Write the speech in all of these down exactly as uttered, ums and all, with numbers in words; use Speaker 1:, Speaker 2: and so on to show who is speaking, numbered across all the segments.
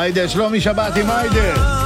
Speaker 1: היידה, שלומי שבת עם היידה.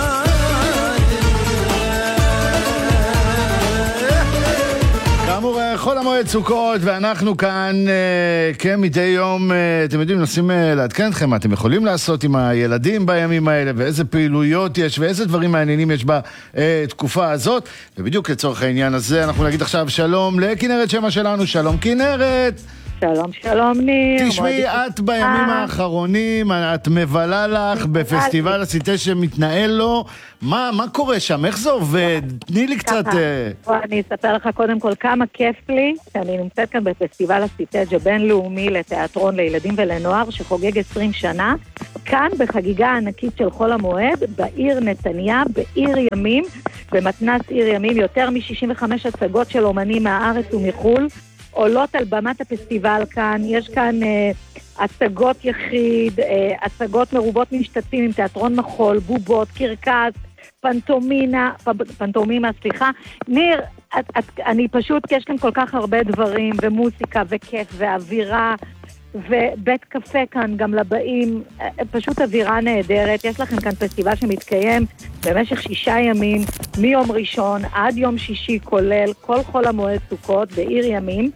Speaker 1: כאמור, חול המועד סוכות, ואנחנו כאן, כן, מדי יום, אתם יודעים, נסים לעדכן אתכם, אתם יכולים לעשות עם הילדים בימים האלה, ואיזה פעילויות יש, ואיזה דברים מעניינים יש בתקופה הזאת, ובדיוק לצורך העניין הזה, אנחנו נגיד עכשיו שלום לכנרת שמה שלנו, שלום כנרת.
Speaker 2: שלום, שלום ניר.
Speaker 1: תשמעי, את בימים האחרונים, את מבלה לך בפסטיבל הסיטה שמתנהל לו, מה, מה קורה שם? איך זה עובד? תני לי קצת...
Speaker 2: אני אספר לך קודם כל כמה כיף לי, שאני נמצאת כאן בפסטיבל הסיטאג' הבינלאומי לתיאטרון לילדים ולנוער, שחוגג עשרים שנה, כאן בחגיגה הענקית של חול המועד, בעיר נתניה, בעיר ימים, במתנ"ס עיר ימים, יותר מ-שישים וחמש הצגות של אומנים מהארץ ומחול, עולות על במת הפסטיבל כאן, יש כאן אה, הצגות יחיד, אה, הצגות מרובות משתתפים עם תיאטרון מחול, בובות, קרקס, פנטומינה, פנטומימה, סליחה. ניר, את, את, אני פשוט, יש כאן כל כך הרבה דברים, ומוסיקה, וכיף, ואווירה, ובית קפה כאן גם לבאים, פשוט אווירה נהדרת. יש לכם כאן פסטיבל שמתקיים במשך שישה ימים, מיום ראשון עד יום שישי, כולל כל חול המועד סוכות בעיר ימים.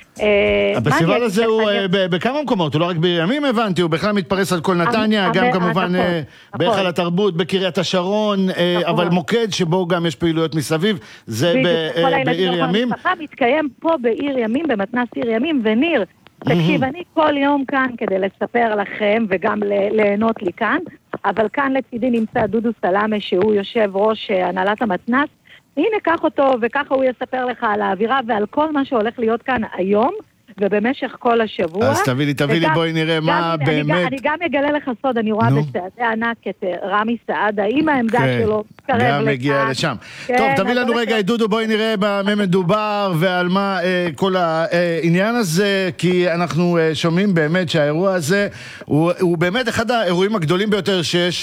Speaker 1: הפסטיבל הזה הוא בכמה מקומות, הוא לא רק בעיר ימים הבנתי, הוא בכלל מתפרס על כל נתניה, גם כמובן בהיכל התרבות, בקריית השרון, אבל מוקד שבו גם יש פעילויות מסביב, זה בעיר ימים.
Speaker 2: מתקיים פה בעיר ימים, במתנ"ס עיר ימים, וניר, תקשיב, אני כל יום כאן כדי לספר לכם וגם ליהנות לי כאן, אבל כאן לצידי נמצא דודו סלאמה שהוא יושב ראש הנהלת המתנ"ס. הנה, קח אותו וככה הוא יספר לך על האווירה ועל כל מה שהולך להיות כאן היום ובמשך כל השבוע.
Speaker 1: אז תביא לי, תביא לי, בואי נראה מה באמת...
Speaker 2: אני גם אגלה לך סוד, אני רואה בצעדי ענק את רמי סעדה עם העמדה שלו.
Speaker 1: גם מגיע לשם. טוב, תביא לנו רגע, דודו, בואי נראה במה מדובר ועל מה כל העניין הזה, כי אנחנו שומעים באמת שהאירוע הזה הוא באמת אחד האירועים הגדולים ביותר שיש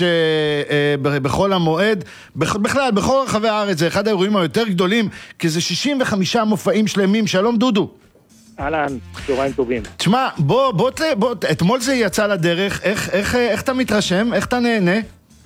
Speaker 1: בכל המועד, בכלל, בכל רחבי הארץ, זה אחד האירועים היותר גדולים, כי זה שישים וחמישה מופעים שלמים. שלום דודו.
Speaker 3: אהלן, צהריים טובים.
Speaker 1: תשמע, בוא, בוא, בוא, אתמול זה יצא לדרך, איך, איך, איך אתה מתרשם? איך אתה נהנה?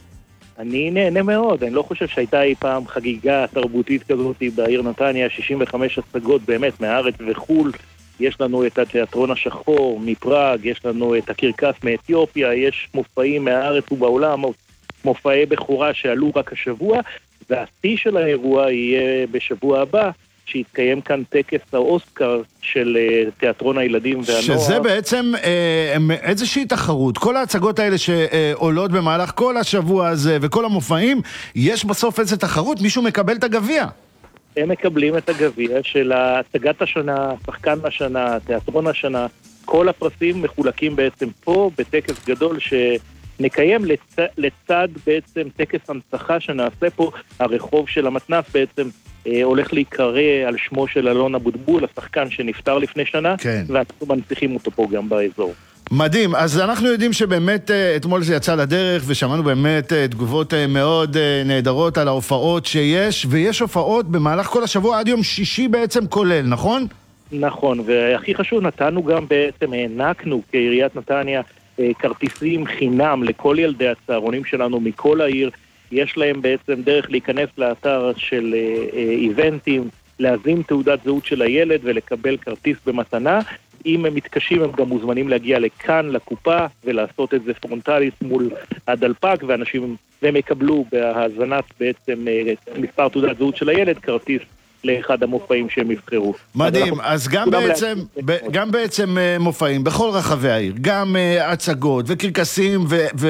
Speaker 3: אני נהנה מאוד, אני לא חושב שהייתה אי פעם חגיגה תרבותית כזאת בעיר נתניה, שישים וחמש הצגות באמת מהארץ וחול, יש לנו את התיאטרון השחור מפראג, יש לנו את הקרקס מאתיופיה, יש מופעים מהארץ ובעולם, מופעי בחורה שעלו רק השבוע, והשיא של האירוע יהיה בשבוע הבא, שהתקיים כאן טקס האוסקר של תיאטרון הילדים והנוער.
Speaker 1: שזה בעצם אה, איזושהי תחרות. כל ההצגות האלה שעולות במהלך כל השבוע הזה וכל המופעים, יש בסוף איזו תחרות? מישהו מקבל את הגביע?
Speaker 3: הם מקבלים את הגביע של הצגת השנה, שחקן השנה, תיאטרון השנה. כל הפרסים מחולקים בעצם פה בטקס גדול שנקיים לצ... לצד בעצם טקס הנצחה שנעשה פה. הרחוב של המתנ"ס בעצם הולך להיקרא על שמו של אלון אבוטבול, השחקן שנפטר לפני שנה, כן. ואנחנו מנציחים אותו פה גם באזור.
Speaker 1: מדהים, אז אנחנו יודעים שבאמת אתמול זה יצא לדרך, ושמענו באמת תגובות מאוד נהדרות על ההופעות שיש, ויש הופעות במהלך כל השבוע עד יום שישי בעצם כולל, נכון?
Speaker 3: נכון, והכי חשוב, נתנו גם בעצם, הענקנו כעיריית נתניה כרטיסים חינם לכל ילדי הצהרונים שלנו מכל העיר, יש להם בעצם דרך להיכנס לאתר של איבנטים, להזין תעודת זהות של הילד ולקבל כרטיס במתנה. אם הם מתקשים, הם גם מוזמנים להגיע לכאן, לקופה, ולעשות את זה פרונטלית מול הדלפק, ואנשים, והם יקבלו בהזנת בעצם מספר תעודת זהות של הילד, כרטיס לאחד המופעים שהם יבחרו.
Speaker 1: מדהים, אז גם בעצם, גם בעצם מופעים בכל רחבי העיר, גם הצגות וקרקסים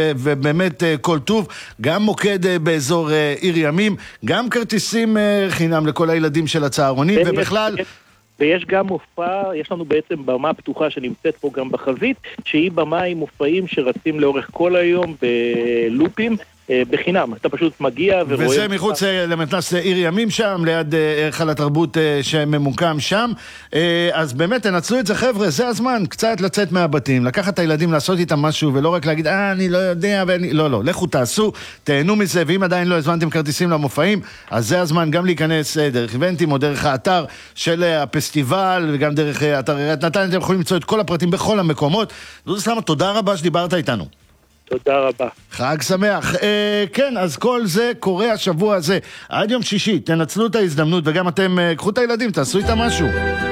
Speaker 1: ובאמת כל טוב, גם מוקד באזור עיר ימים, גם כרטיסים חינם לכל הילדים של הצהרונים, ובכלל...
Speaker 3: ויש גם מופע, יש לנו בעצם במה פתוחה שנמצאת פה גם בחזית, שהיא במה עם מופעים שרצים לאורך כל היום בלופים, בחינם. אתה פשוט מגיע ורואה...
Speaker 1: וזה מחוץ למתנ"ס עיר ימים שם, ליד היכל התרבות שממוקם שם. אז באמת תנצלו את זה חבר'ה, זה הזמן, קצת לצאת מהבתים, לקחת את הילדים, לעשות איתם משהו, ולא רק להגיד, אה, אני לא יודע, ואני... לא, לא, לכו תעשו, תהנו מזה, ואם עדיין לא הזמנתם כרטיסים למופעים, אז זה הזמן גם להיכנס דרך איבנטים, או דרך האתר של הפסטיבל, וגם דרך אתר עיריית נתניה, אתם יכולים למצוא את כל הפרטים בכל המקומות. דודו סלאמה, תודה רבה שדיברת איתנו.
Speaker 3: תודה רבה.
Speaker 1: חג שמח. אה, כן, אז כל זה קורה השבוע הזה. עד יום שישי, תנצלו את ההזדמנות, וגם אתם, אה, קחו את הילדים, תעשו איתם משהו.